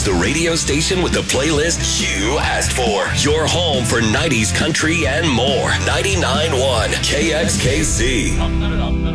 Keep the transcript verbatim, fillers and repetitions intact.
the radio station with the playlist you asked for. Your home for nineties country and more. ninety-nine point one K X K C.